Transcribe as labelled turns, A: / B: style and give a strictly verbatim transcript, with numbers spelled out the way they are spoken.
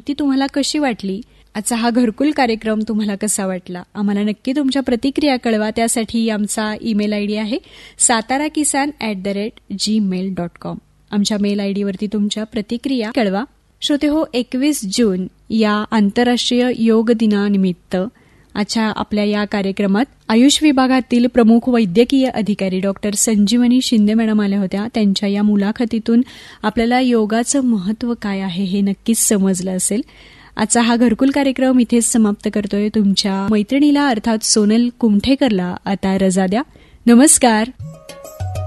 A: ती तुम्हाला कशी वाटली? आजचा हा घरकुल कार्यक्रम तुम्हाला कसा वाटला? आम्हाला नक्की तुमच्या प्रतिक्रिया कळवा. त्यासाठी आमचा ईमेल आय डी आहे सातारा किसान at the rate Gmail dot com. आमच्या मेल आय डीवरती तुमच्या प्रतिक्रिया कळवा. श्रोते हो, एकवीस जून या आंतरराष्ट्रीय योग दिनानिमित्त आजच्या आपल्या या कार्यक्रमात आयुष विभागातील प्रमुख वैद्यकीय अधिकारी डॉक्टर संजीवनी शिंदे मॅडम आल्या होत्या. त्यांच्या या मुलाखतीतून आपल्याला योगाचं महत्त्व काय आहे हे नक्कीच समजलं असेल. आजचा हा घरकुल कार्यक्रम इथेच समाप्त करतोय. तुमच्या मैत्रिणीला अर्थात सोनल कुमठेकरला आता रजा द्या. नमस्कार.